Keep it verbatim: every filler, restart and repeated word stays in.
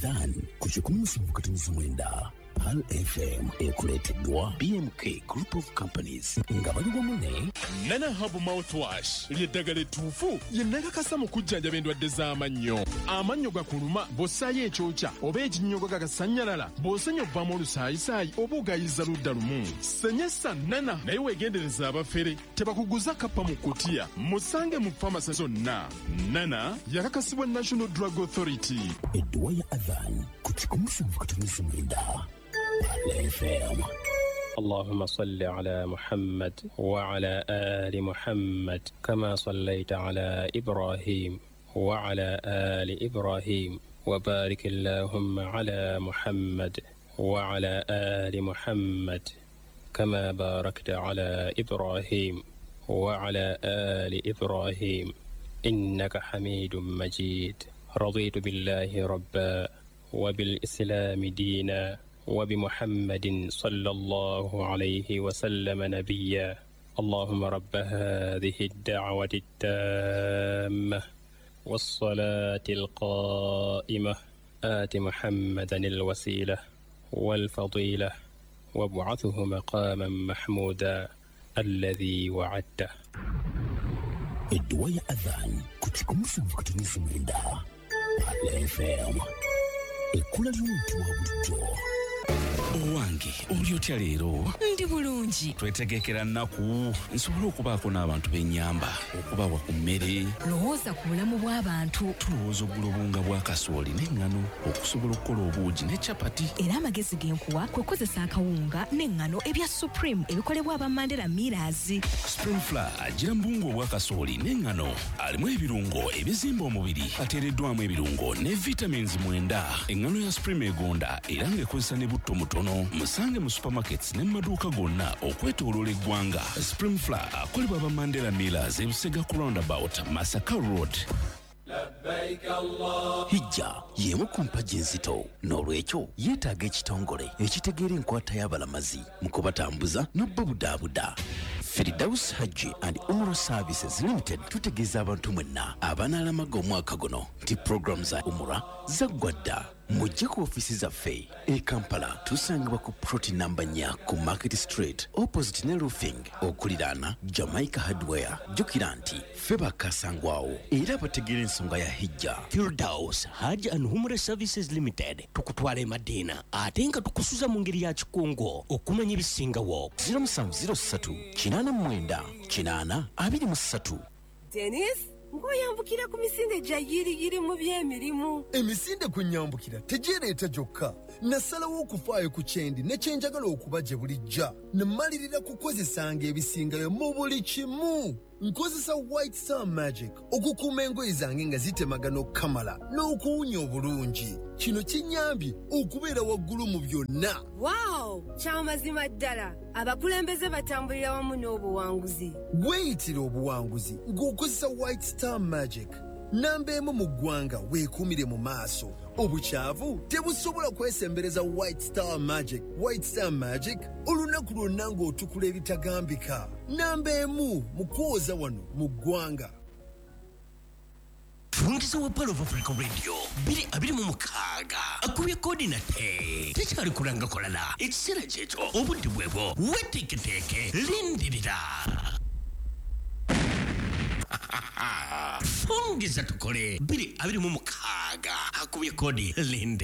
Adhan kuchikumu mukatunizi mwenda Pal F M ekuleteddwa B M K Group of Companies nga bali wamu Nana Hub Mouthwash ly'eddagala ettuufu ye nakakasa mu kujjanjaba endwadde z'amannyo. Amannyo gakuluma bw'ossaayo ekyokya oba ekinnyogo gagasanyalala bw'osenya obbamu olusaayisaayi oba ogayiza ludda lumu. Senyesa Nana naye weegendereza abafere tebakuguza kappa mu kutiya. Musange mu famasi zonna. Nana yakakasibwa National Drug Authority. Edduwa ya Adhan kuchikumu mukatunizi mwenda Pal F M. اللهم صل على محمد وعلى آل محمد كما صليت على إبراهيم وعلى آل إبراهيم وبارك اللهم على محمد وعلى آل محمد كما باركت على إبراهيم وعلى آل إبراهيم إنك حميد مجيد. رضيت بالله ربا وبالإسلام دينا وبمحمد صلى الله عليه وسلم نبيا. اللهم رب هذه الدعوة التامة والصلاة القائمة آت محمدا الوسيلة والفضيلة وابعثه مقاما محمودا الذي وعدته. Edduwa ya Adhan kuchikumu mukatunizi mwenda Pal F M. Ekula ly'omuntu wa bulijjo. Owange oli otya leero? Ndi bulungi. Twetegekera nnaku nsobola okubaako n'abantu b'ennyamba okubawa ku mmere. Lowooza ku bulamu bw'abantu. Tulowooza oggula obunga bwa kasooli n'eŋŋano okusobola okukola obuugi ne capati. Era amagezi g'enkuwa kwe kukozesa akawunga n'eŋŋano ebya Supreme ebikolebwa aba Mandela Millers. Supreme Flour agira mu buwunga obwa kasooli n'eŋŋano alimu ebirungo ebizimba omubiri ateereddwamu ebirungo ne vitamins mwenda. Eŋŋano ya Supreme egonda era ng'ekozesa ne butto mutono. Musange mu supermarkets ne maduuka gonna okwetooloola eggwanga. Supreme Flour akolebwa aba Mandela Millers e Busega ku roundabout Masaka Road. Hijja y'emu ku mpagi enzito n'olwekyo yeetaaga ekitongole ekitegeera enkwata y'abalamazi mu kubatambuza n'obbabudaabuda. Firdaus Hajji and Umrah Services Limited tutegeeza abantu mwenna abanaalamaga omwaka guno nti program za Umrah zaggwa dda. Mujje ku ofisi zaffe e Kampala tusangibwa ku ploti namba nnya ku Market Street opposite ne roofing okuliraana Jamaica Hardware. Jjukira nti ffe bakasangwawo era bategeera ensonga ya hijja. Firdaus Hajji and Umrah Services Limited tukutwala e Madina ate nga tukusuza mu ngeri ya kikungo okumanya ebisingawo. zero seven zero three kinaana mwenda kinaana abiri mu ssatu. Dennis ngoyambukira ku misinde gya yiriyiri mu by'emirimu. Emisinde kunyambukira tegireeta gyokka. Nasalawo okufaayo ku kyendi ne kyenjagala okuba gye bulijja. Ne mmalirira kukozesanga ebisingayo mu buli kimu. Nkozesa White Star Magic okukuuma engoye zange nga zitemagana okukamala n'okuwunya obulungi. Kino kinyambye okubeera waggulu mu byonna. Wow! Kyamazima ddala. Abakulembeze batambulira wamu n'obuwanguzi. Weeyitira obuwanguzi ng'okozesa White Star Magic. Namba emu mu ggwanga weekuumire mu maaso. Obukyavu tebusobola kwesembereza White Star Magic. White Star Magic olunaku lwonna ng'otukula ebitagambika. Namba emu mu kwoza wano mu ggwanga. Fungiza wa Palo of Africa Radio biri abiri mu mukaaga akubye kodi na te tekyali kulanga kolala ekiseera kyekyo obudde bwebwo weteeketeeke lindirira. Fungiza tukole biri abiri mu mukaaga akubye kodi linde.